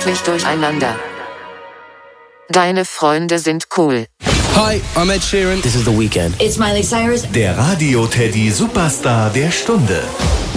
wirklich durcheinander. Deine Freunde sind cool. Hi, I'm Ed Sheeran. This is The Weeknd. It's Miley Cyrus. Der Radio Teddy Superstar der Stunde.